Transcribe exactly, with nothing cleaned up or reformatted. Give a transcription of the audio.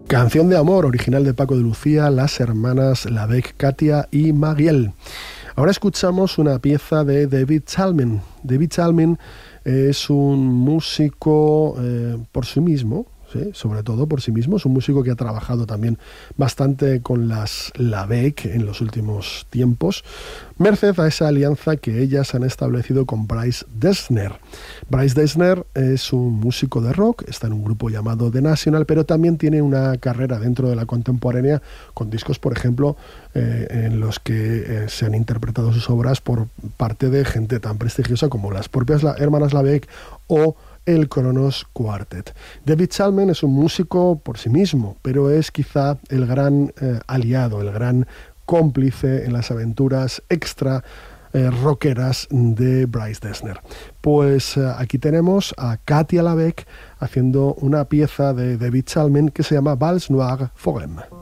Canción de amor, original de Paco de Lucía, las hermanas Lavec, Katia y Mariel. Ahora escuchamos una pieza de David Salmon. David Salmon es un músico eh, por sí mismo, ¿sí? Sobre todo por sí mismo. Es un músico que ha trabajado también bastante con las Lavec en los últimos tiempos, merced a esa alianza que ellas han establecido con Bryce Dessner. Bryce Dessner es un músico de rock, está en un grupo llamado The National, pero también tiene una carrera dentro de la contemporánea con discos, por ejemplo, eh, en los que eh, se han interpretado sus obras por parte de gente tan prestigiosa como las propias la- hermanas Lavec o el Kronos Quartet. David Salmon es un músico por sí mismo, pero es quizá el gran eh, aliado, el gran cómplice en las aventuras extra eh, rockeras de Bryce Dessner. Pues eh, aquí tenemos a Katia Lavec haciendo una pieza de David Salmon que se llama Vals Noir Forum.